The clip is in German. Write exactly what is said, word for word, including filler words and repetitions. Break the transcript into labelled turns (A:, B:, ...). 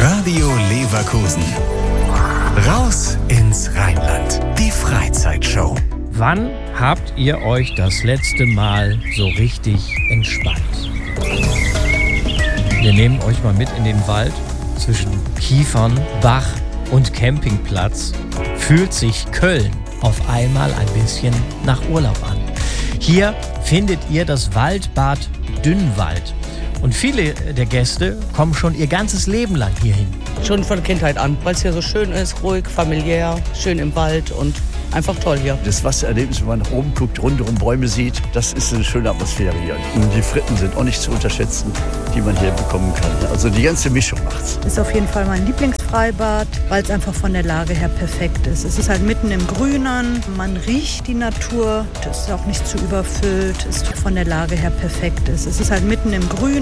A: Radio Leverkusen. Raus ins Rheinland. Die Freizeitshow.
B: Wann habt ihr euch das letzte Mal so richtig entspannt? Wir nehmen euch mal mit in den Wald zwischen Kiefern, Bach und Campingplatz. Fühlt sich Köln auf einmal ein bisschen nach Urlaub an. Hier findet ihr das Waldbad Dünnwald. Und viele der Gäste kommen schon ihr ganzes Leben lang hierhin.
C: Schon von Kindheit an, weil es hier so schön ist, ruhig, familiär, schön im Wald und einfach toll hier.
D: Das Wassererlebnis, wenn man nach oben guckt, rundherum Bäume sieht, das ist eine schöne Atmosphäre hier. Und die Fritten sind auch nicht zu unterschätzen, die man hier bekommen kann. Also die ganze Mischung macht's.
E: Ist auf jeden Fall mein Lieblingsfreibad, weil es einfach von der Lage her perfekt ist. Es ist halt mitten im Grünen, man riecht die Natur, das ist auch nicht zu überfüllt, ist von der Lage her perfekt ist. Es ist halt mitten im Grünen.